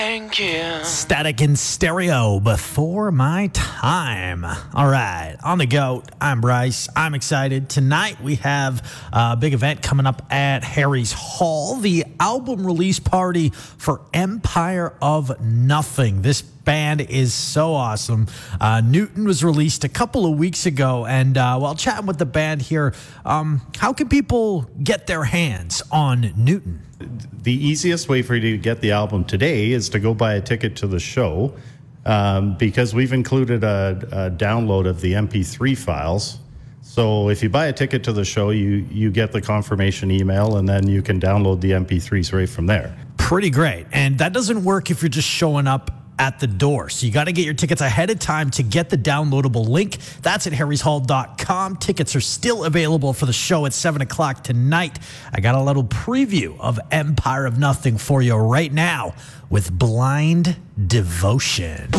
Thank you. Static in Stereo, Before My Time. All right, on the go. I'm Bryce. I'm excited. Tonight we have a big event coming up at Harry's Hall, the album release party for Empire of Nothing. This band is so awesome. Newton was released a couple of weeks ago, and while chatting with the band here, how can people get their hands on Newton? The easiest way for you to get the album today is to go buy a ticket to the show, because we've included a download of the MP3 files. So if you buy a ticket to the show, you get the confirmation email, and then you can download the MP3s right from there. Pretty great. And that doesn't work if you're just showing up at the door. So you got to get your tickets ahead of time to get the downloadable link. That's at harryshall.com. Tickets are still available for the show at 7 o'clock tonight. I got a little preview of Empire of Nothing for you right now with Blind Devotion.